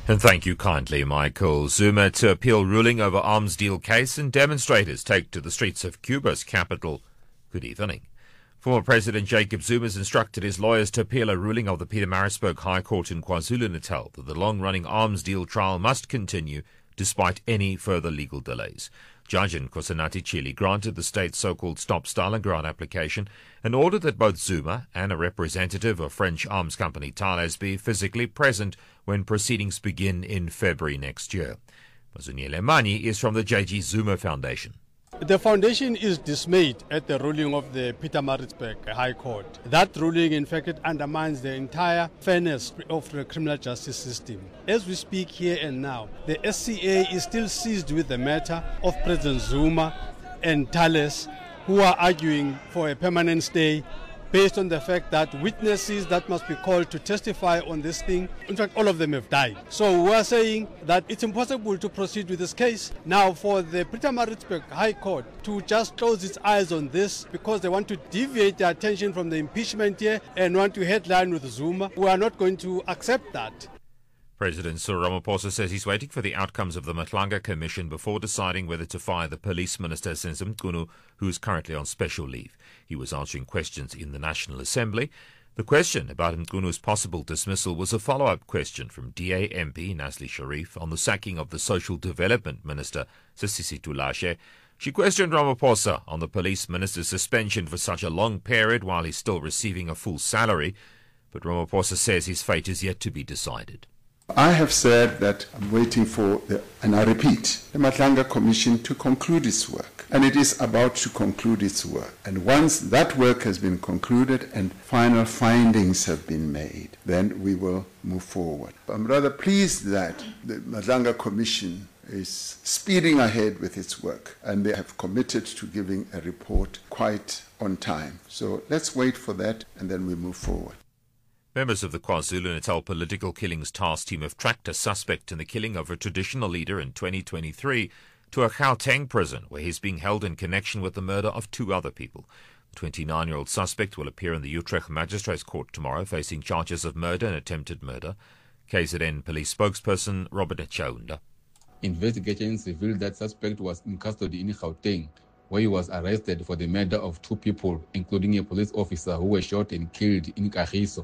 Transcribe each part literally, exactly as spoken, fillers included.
And thank you kindly, Michael. Zuma to appeal ruling over arms deal case, and demonstrators take to the streets of Cuba's capital. Good evening. Former President Jacob Zuma has instructed his lawyers to appeal a ruling of the Pietermaritzburg High Court in KwaZulu-Natal that the long-running arms deal trial must continue despite any further legal delays. Judge Nkosinathi Chili granted the state's so-called Stop Stalingrad application and ordered that both Zuma and a representative of French arms company Thales be physically present when proceedings begin in February next year. Mazuniele Mani is from the J G Zuma Foundation. The foundation is dismayed at the ruling of the Pietermaritzburg High Court. That ruling, in fact, it undermines the entire fairness of the criminal justice system. As we speak here and now, the S C A is still seized with the matter of President Zuma and Thales, who are arguing for a permanent stay based on the fact that witnesses that must be called to testify on this thing, in fact, all of them have died. So we are saying that it's impossible to proceed with this case. Now, for the Pietermaritzburg High Court to just close its eyes on this because they want to deviate their attention from the impeachment here and want to headline with Zuma, we are not going to accept that. President Cyril Ramaphosa says he's waiting for the outcomes of the Matlanga Commission before deciding whether to fire the Police Minister, Senzo Mchunu, who is currently on special leave. He was answering questions in the National Assembly. The question about Mchunu's possible dismissal was a follow-up question from D A M P Nasli Sharif on the sacking of the Social Development Minister, Sisisi Tulashe. She questioned Ramaphosa on the Police Minister's suspension for such a long period while he's still receiving a full salary. But Ramaphosa says his fate is yet to be decided. I have said that I'm waiting for, the, and I repeat, the Matlanga Commission to conclude its work. And it is about to conclude its work. And once that work has been concluded and final findings have been made, then we will move forward. I'm rather pleased that the Matlanga Commission is speeding ahead with its work, and they have committed to giving a report quite on time. So let's wait for that, and then we move forward. Members of the KwaZulu-Natal Political Killings Task Team have tracked a suspect in the killing of a traditional leader in twenty twenty-three to a Gauteng prison, where he's being held in connection with the murder of two other people. The twenty-nine-year-old suspect will appear in the Utrecht Magistrates Court tomorrow, facing charges of murder and attempted murder. K Z N police spokesperson Robert Chaunda. Investigations revealed that suspect was in custody in Gauteng, where he was arrested for the murder of two people, including a police officer who was shot and killed in Kagiso.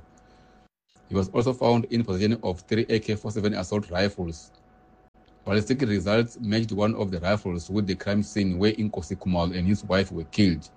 He was also found in possession of three A K forty-seven assault rifles. Ballistic results matched one of the rifles with the crime scene where Nkosi Khumalo and his wife were killed.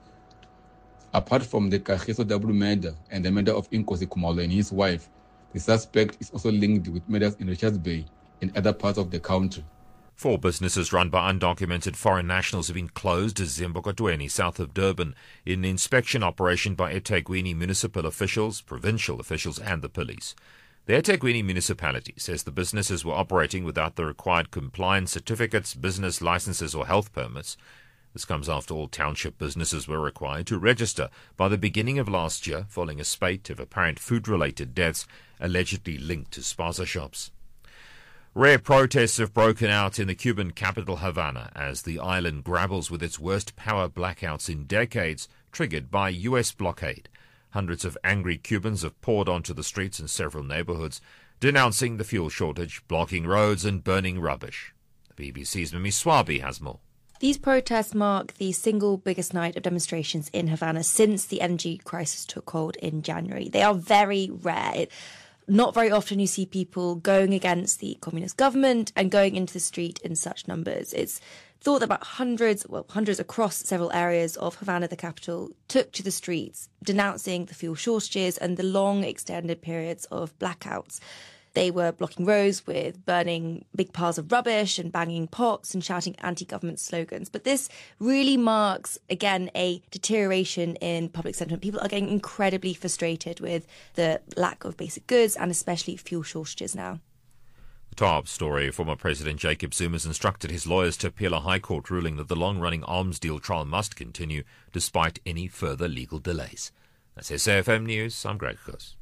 Apart from the Kagiso double murder and the murder of Nkosi Khumalo and his wife, the suspect is also linked with murders in Richards Bay and other parts of the country. Four businesses run by undocumented foreign nationals have been closed at Zimbabwe, south of Durban, in an inspection operation by eThekwini municipal officials, provincial officials and the police. The eThekwini municipality says the businesses were operating without the required compliance certificates, business licenses or health permits. This comes after all township businesses were required to register by the beginning of last year, following a spate of apparent food-related deaths allegedly linked to spaza shops. Rare protests have broken out in the Cuban capital Havana as the island grapples with its worst power blackouts in decades, triggered by U S blockade. Hundreds of angry Cubans have poured onto the streets in several neighborhoods, denouncing the fuel shortage, blocking roads and burning rubbish. The B B C's Mimi Swabi has more. These protests mark the single biggest night of demonstrations in Havana since the energy crisis took hold in January. They are very rare. It, Not very often you see people going against the communist government and going into the street in such numbers. It's thought that about hundreds, well, hundreds across several areas of Havana, the capital, took to the streets, denouncing the fuel shortages and the long extended periods of blackouts. They were blocking roads with burning big piles of rubbish and banging pots and shouting anti-government slogans. But this really marks, again, a deterioration in public sentiment. People are getting incredibly frustrated with the lack of basic goods and especially fuel shortages now. The top story: former President Jacob Zuma has instructed his lawyers to appeal a High Court ruling that the long-running arms deal trial must continue despite any further legal delays. That's S A F M News. I'm Greg Goss.